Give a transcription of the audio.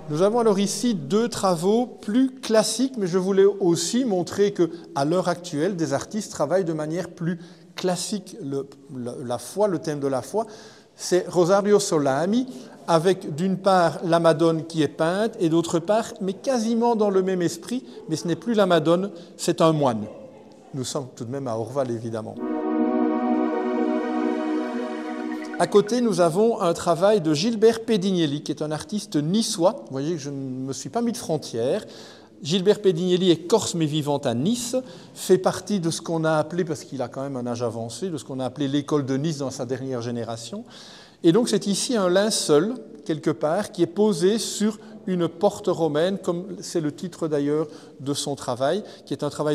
Nous avons alors ici deux travaux plus classiques, mais je voulais aussi montrer qu'à l'heure actuelle, des artistes travaillent de manière plus classique la foi, le thème de la foi. C'est Rosario Solami, avec d'une part la Madone qui est peinte, et d'autre part, mais quasiment dans le même esprit, mais ce n'est plus la Madone, c'est un moine. Nous sommes tout de même à Orval, évidemment. À côté, nous avons un travail de Gilbert Pedignelli, qui est un artiste niçois. Vous voyez que je ne me suis pas mis de frontières. Gilbert Pedignelli est corse mais vivant à Nice, fait partie de ce qu'on a appelé, parce qu'il a quand même un âge avancé, de ce qu'on a appelé l'école de Nice dans sa dernière génération. Et donc c'est ici un linceul, quelque part, qui est posé sur une porte romaine, comme c'est le titre d'ailleurs de son travail, qui est un travail